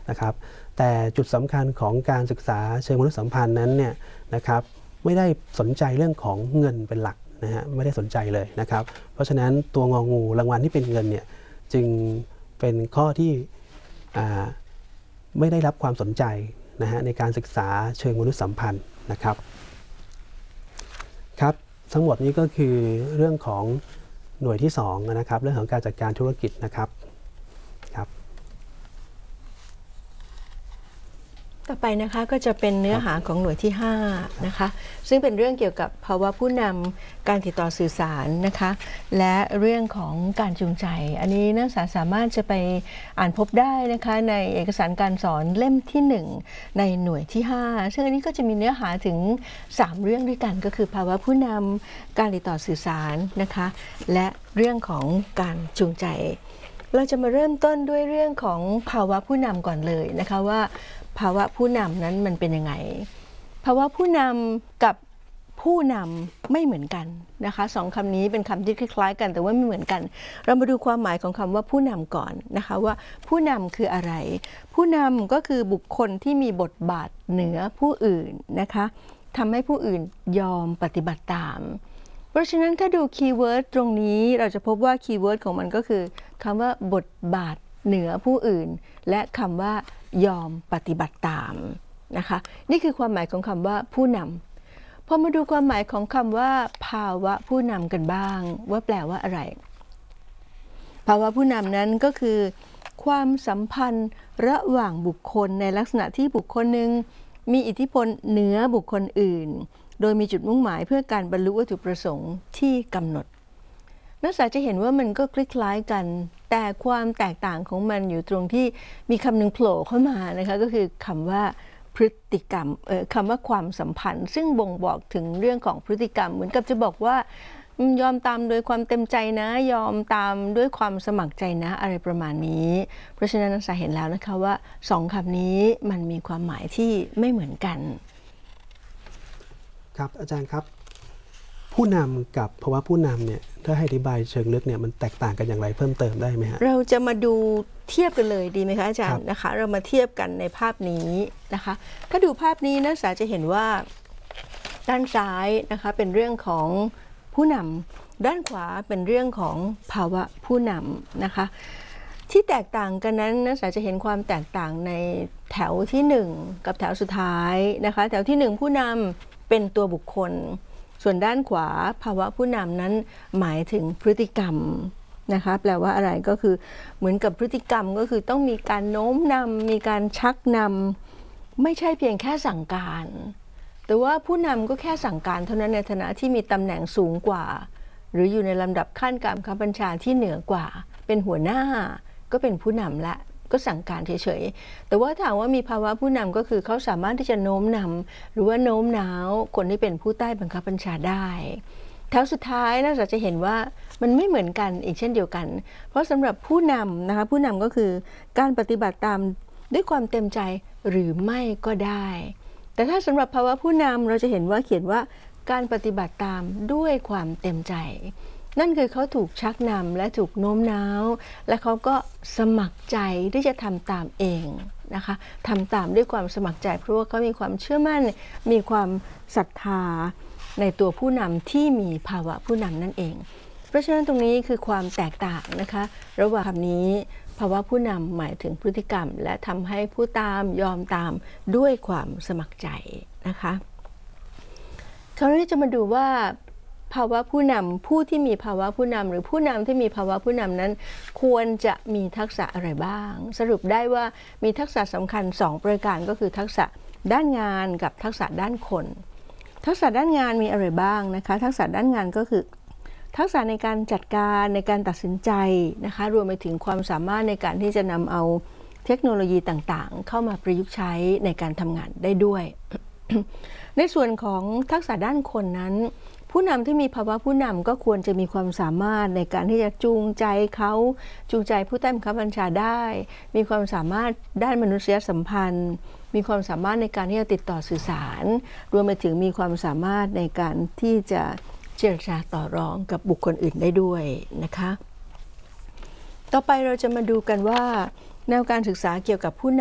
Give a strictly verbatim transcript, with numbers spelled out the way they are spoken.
นะครับแต่จุดสำคัญของการศึกษาเชิงมนุษยสัมพันธ์นั้นเนี่ยนะครับไม่ได้สนใจเรื่องของเงินเป็นหลักนะฮะไม่ได้สนใจเลยนะครับเพราะฉะนั้นตัวงองูรางวัลที่เป็นเงินเนี่ยจึงเป็นข้อที่ไม่ได้รับความสนใจนะฮะในการศึกษาเชิงมนุษยสัมพันธ์นะครับครับทั้งหมดนี้ก็คือเรื่องของหน่วยที่สองนะครับเรื่องของการจัดการธุรกิจนะครับครับต่อไปนะคะก็จะเป็นเนื้อหาของหน่วยที่ห้านะคะซึ่งเป็นเรื่องเกี่ยวกับภาวะผู้นำการติดต่อสื่อสารนะคะและเรื่องของการจูงใจอันนี้นักศึกษาสามารถจะไปอ่านพบได้นะคะในเอกสารการสอนเล่มที่หนึ่งในหน่วยที่ห้าซึ่งอันนี้ก็จะมีเนื้อหาถึงสามเรื่องด้วยกันก็คือภาวะผู้นำการติดต่อสื่อสารนะคะและเรื่องของการจูงใจเราจะมาเริ่มต้นด้วยเรื่องของภาวะผู้นำก่อนเลยนะคะว่าภาวะผู้นำนั้นมันเป็นยังไงภาวะผู้นำกับผู้นำไม่เหมือนกันนะคะสองคำนี้เป็นคำที่คล้ายๆกันแต่ว่าไม่เหมือนกันเรามาดูความหมายของคำว่าผู้นำก่อนนะคะว่าผู้นำคืออะไรผู้นำก็คือบุคคลที่มีบทบาทเหนือผู้อื่นนะคะทำให้ผู้อื่นยอมปฏิบัติตามเพราะฉะนั้นถ้าดูคีย์เวิร์ดตรงนี้เราจะพบว่าคีย์เวิร์ดของมันก็คือคำว่าบทบาทเหนือผู้อื่นและคำว่ายอมปฏิบัติตามนะคะนี่คือความหมายของคำว่าผู้นำพอมาดูความหมายของคำว่าภาวะผู้นำกันบ้างว่าแปลว่าอะไรภาวะผู้นำนั้นก็คือความสัมพันธ์ระหว่างบุคคลในลักษณะที่บุคคลหนึ่งมีอิทธิพลเหนือบุคคลอื่นโดยมีจุดมุ่งหมายเพื่อการบรรลุวัตถุประสงค์ที่กำหนดนักศึกษาจะเห็นว่ามันก็คล้ายๆกันแต่ความแตกต่างของมันอยู่ตรงที่มีคำหนึ่งโผล่เข้ามานะคะก็คือคำว่าพฤติกรรมเอ่อคำว่าความสัมพันธ์ซึ่งบ่งบอกถึงเรื่องของพฤติกรรมเหมือนกับจะบอกว่ายอมตามโดยความเต็มใจนะยอมตามด้วยความสมัครใจนะอะไรประมาณนี้เพราะฉะนั้นนักศึกษาเห็นแล้วนะคะว่าสองคำนี้มันมีความหมายที่ไม่เหมือนกันครับอาจารย์ครับผู้นำกับภาวะผู้นำเนี่ยถ้าให้อธิบายเชิงลึกเนี่ยมันแตกต่างกันอย่างไรเพิ่มเติมได้ไหมฮะเราจะมาดูเทียบกันเลยดีไหมคะอาจารย์นะคะเรามาเทียบกันในภาพนี้นะคะถ้าดูภาพนี้นักศึกษาจะเห็นว่าด้านซ้ายนะคะเป็นเรื่องของผู้นำด้านขวาเป็นเรื่องของภาวะผู้นำนะคะที่แตกต่างกันนั้นนักศึกษาจะเห็นความแตกต่างในแถวที่หนึ่งกับแถวสุดท้ายนะคะแถวที่หนึ่งผู้นำเป็นตัวบุคคลส่วนด้านขวาภาวะผู้นำนั้นหมายถึงพฤติกรรมนะคะแปลว่าอะไรก็คือเหมือนกับพฤติกรรมก็คือต้องมีการโน้มนำมีการชักนำไม่ใช่เพียงแค่สั่งการแต่ว่าผู้นำก็แค่สั่งการเท่านั้นในฐานะที่มีตำแหน่งสูงกว่าหรืออยู่ในลำดับขั้นการบังคับบัญชาที่เหนือกว่าเป็นหัวหน้าก็เป็นผู้นำละก็สั่งการเฉยๆแต่ว่าถามว่ามีภาวะผู้นำก็คือเขาสามารถที่จะโน้มนำหรือว่าโน้มน้าวคนที่เป็นผู้ใต้บังคับบัญชาได้แถวสุดท้ายน่าจะเห็นว่ามันไม่เหมือนกันอีกเช่นเดียวกันเพราะสำหรับผู้นำนะคะผู้นำก็คือการปฏิบัติตามด้วยความเต็มใจหรือไม่ก็ได้แต่ถ้าสำหรับภาวะผู้นำเราจะเห็นว่าเขียนว่าการปฏิบัติตามด้วยความเต็มใจนั่นคือเขาถูกชักนำและถูกโน้มน้าวและเขาก็สมัครใจที่จะทำตามเองนะคะทำตามด้วยความสมัครใจเพราะว่าเขามีความเชื่อมั่นมีความศรัทธาในตัวผู้นำที่มีภาวะผู้นำนั่นเองเพราะฉะนั้นตรงนี้คือความแตกต่างนะคะระหว่างคำนี้ภาวะผู้นำหมายถึงพฤติกรรมและทำให้ผู้ตามยอมตามด้วยความสมัครใจนะคะคราวนี้จะมาดูว่าภาวะผู้นำผู้ที่มีภาวะผู้นำหรือผู้นำที่มีภาวะผู้นำนั้นควรจะมีทักษะอะไรบ้างสรุปได้ว่ามีทักษะสำคัญสองประการก็คือทักษะด้านงานกับทักษะด้านคนทักษะด้านงานมีอะไรบ้างนะคะทักษะด้านงานก็คือทักษะในการจัดการในการตัดสินใจนะคะรวมไปถึงความสามารถในการที่จะนำเอาเทคโนโลยีต่างๆเข้ามาประยุกต์ใช้ในการทำงานได้ด้วย ในส่วนของทักษะด้านคนนั้นผู้นำที่มีภาวะผู้นำก็ควรจะมีความสามารถในการที่จะจูงใจเขาจูงใจผู้ใต้บังคับบัญชาได้มีความสามารถด้านมนุษยสัมพันธ์มีความสามารถในการที่จะติดต่อสื่อสารรวมไปถึงมีความสามารถในการที่จะเจรจาต่อรองกับบุคคลอื่นได้ด้วยนะคะต่อไปเราจะมาดูกันว่าแนวการศึกษาเกี่ยวกับผู้น